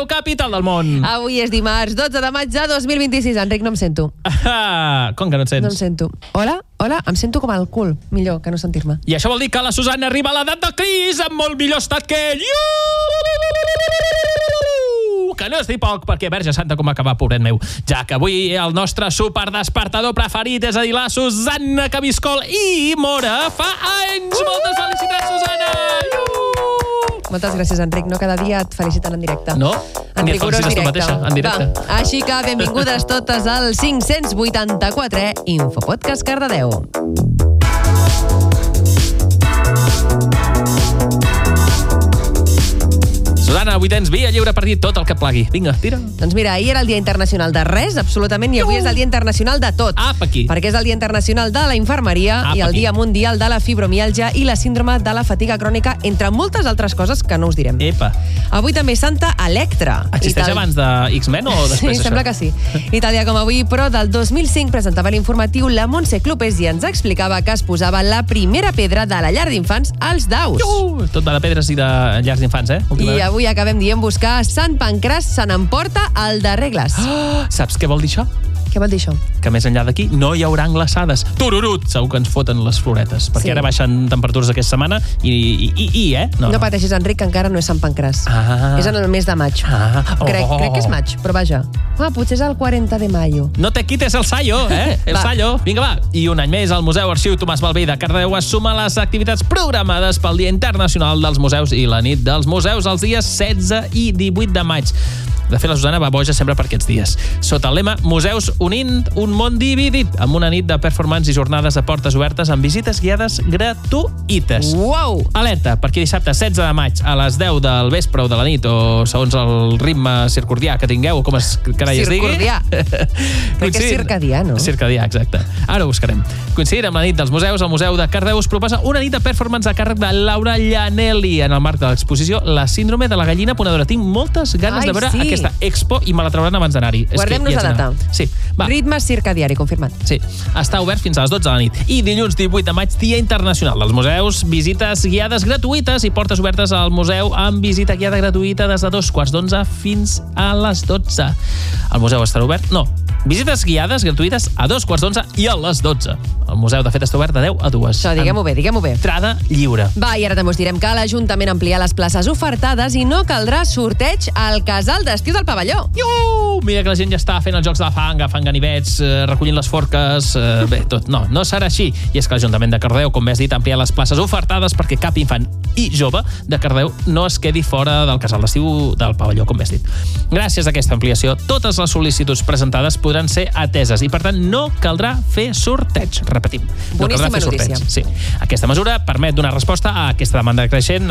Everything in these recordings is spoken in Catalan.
Cardedeu, capital del món. Avui és dimarts, 12 de maig de 2026. Enric, no em sento. Com que no et sents? No em sento. Hola? Em sento com el cul. Millor que no sentir-me. I això vol dir que la Susana arriba a l'edat del Cris amb molt millor estat que ell. Que no és dir poc, perquè Verge Santa com acaba, pobret meu. Ja que avui el nostre superdespertador preferit, és a dir, la Susana Cabiscol i Mora, fa anys. Moltes felicitats, Susana! Moltes gràcies, Enric. No cada dia et feliciten en directe. No? Enric Ni et Urós felicites tu directe. mateixa, en directe. Va, així que benvingudes totes al 584è Infopodcast Cardedeu. Susana, avui tens via lliure per dir tot el que et plagui. Vinga, tira. Doncs mira, ahir era el Dia Internacional de res, absolutament, i avui és el Dia Internacional de tot. Apa aquí. Perquè és el Dia Internacional de la Infermeria i el Dia Mundial de la Fibromialgia i la síndrome de la fatiga crònica, entre moltes altres coses que no us direm. Epa. Avui també Santa Electra. Existeix abans de X-Men o després Sí, això? sembla que sí. I tal dia com avui, però del 2005 presentava l'informatiu la Montse Clopés i ens explicava que es posava la primera pedra de la llar d'infants als Daus. Tot va de pedres i de llars d'infants, I avui acabem dient buscar Sant Pancràs se n'emporta el de regles. Saps què vol dir això? Què vol dir això? Que més enllà d'aquí no hi haurà glaçades. Tururut! Segur que ens foten les floretes, perquè ara baixen temperatures aquesta setmana i No pateixis, Enric, que encara no és Sant Pancràs. És en el mes de maig. Crec que és maig, però vaja. Potser és el 40 de maio. No te quites el sallo, El sallo. Vinga, va. I un any més, el Museu Arxiu Tomàs Balví de Cardedeu es suma a les activitats programades pel Dia Internacional dels Museus i la nit dels museus els dies 16 i 18 de maig. De fet, la Susana va boja sempre per aquests dies. Sota el lema Museus unint un món dividit, amb una nit de performance i jornades de portes obertes amb visites guiades gratuïtes. Uau! Alerta, perquè dissabte 16 de maig a les 10 del vespre o de la nit, o segons el ritme circadià que tingueu, o com es carai es digui. Circadià. Crec que és circadià, no? Circadià, exacte. Ara ho buscarem. Coincidint amb la nit dels museus, el Museu de Cardedeu us proposa una nit de performance a càrrec de Laura Llanelli en el marc de l'exposició La síndrome de la gallina ponedora. Tinc moltes ganes de veure aquesta expo i me la trauran abans d'anar-hi. Guardem-nos la data. Sí, va. Ritme circadiari, confirmat. Sí, està obert fins a les 12 de la nit. I dilluns 18 de maig, Dia Internacional dels Museus, visites guiades gratuïtes i portes obertes al museu amb visita guiada gratuïta des de 2:15 fins a les 12. El museu estarà obert? No. Visites guiades gratuïtes a 2:15 i a les 12. El museu, de fet, està obert de 10 a 2. Això, diguem-ho bé. Entrada lliure. Va, i ara també us direm que l'Ajuntament amplia les places ofertades i no caldrà sorteig al casal d'estiu del pavelló. Mira que la gent ja està fent els jocs de la fang, agafant ganivets, recollint les forques, bé, tot. No serà així. I és que l'Ajuntament de Cardedeu, com bé has dit, amplia les places ofertades perquè cap infant i jove de Cardedeu no es quedi fora del casal d'estiu del pavelló, com bé has dit. Gràcies a aquesta ampliació, totes les sol·licituds presentades podran ser ateses i, per tant, no caldrà fer sorteig. Repetim, no caldrà fer sorteig. Sí. Aquesta mesura permet donar resposta a aquesta demanda creixent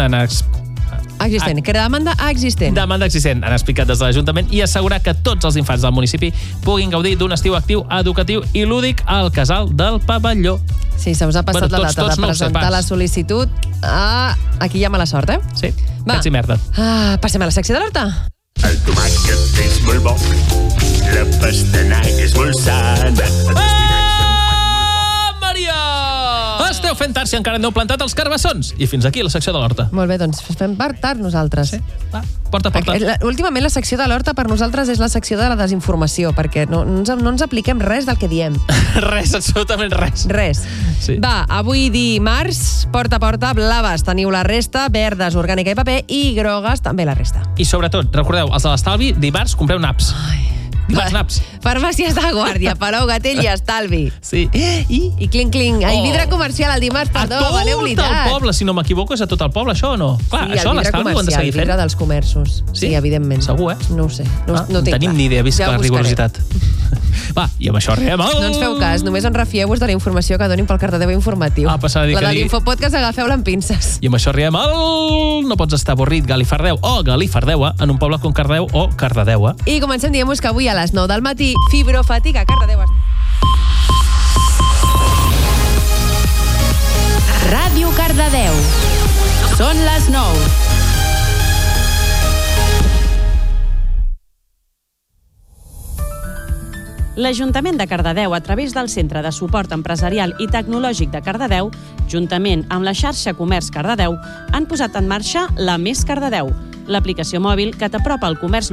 Demanda existent, han explicat des de l'Ajuntament, i assegurar que tots els infants del municipi puguin gaudir d'un estiu actiu, educatiu i lúdic al casal del pavelló. Sí, se us ha passat la data de presentar la sol·licitud. Aquí hi ha mala sort, Sí, pets i merda. Passem a la secció d'alerta. El tomàquet és molt bo, la pastanaga és molt sana. Maria! Esteu fent tard si encara no heu plantat els carbassons. I fins aquí la secció de l'horta. Molt bé, doncs fem tard nosaltres. Sí, va, porta. Últimament la secció de l'horta per nosaltres és la secció de la desinformació, perquè no ens apliquem res del que diem. Res, absolutament res. Res. Sí. Va, avui dimarts, porta a porta, blaves teniu la resta, verdes, orgànica i paper, i grogues també la resta. I sobretot, recordeu, els de l'estalvi, dimarts compreu naps. Dimarts naps. Farmàcies de Guàrdia, Palou, Gatell i Estalvi. Sí. I cling-cling. Vidre comercial al dimarts, perdó, me n'he oblidat. A tot el poble, si no m'equivoco, és a tot el poble, això o no? Clar, sí, això a l'estalvi ho han de seguir fent. El vidre dels comerços. Sí, evidentment. Segur, No ho sé. No tenim ni idea, visca la rigorositat. Va, i amb això arribem al... No ens feu cas, només en refieu-vos de la informació que donin pel Cardedeu Informatiu. La de l'Infopodcast agafeu-la amb pinces. I amb això arribem al... No pots estar avorrit, Galifardeu o Galifardeua, en un poble com Cardedeu o Cardedeua. I comencem, diem-vos que avui a les 9 del matí, Fibrofatiga Cardedeu. Ràdio Cardedeu. Són les 9. L'Ajuntament de Cardedeu, a través del Centre de Suport Empresarial i Tecnològic de Cardedeu, juntament amb la xarxa Comerç Cardedeu, han posat en marxa la Més Cardedeu, l'aplicació mòbil que t'apropa al comerç